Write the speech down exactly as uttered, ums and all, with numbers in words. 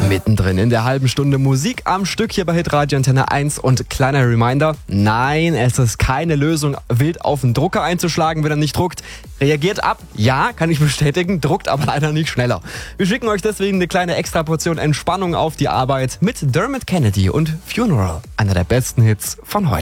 Mittendrin in der halben Stunde Musik am Stück hier bei Hitradio Antenne eins und kleiner Reminder, nein, es ist keine Lösung, wild auf den Drucker einzuschlagen, wenn er nicht druckt. Reagiert ab, ja, kann ich bestätigen, druckt aber leider nicht schneller. Wir schicken euch deswegen eine kleine Extraportion Entspannung auf die Arbeit mit Dermot Kennedy und Funeral, einer der besten Hits von heute.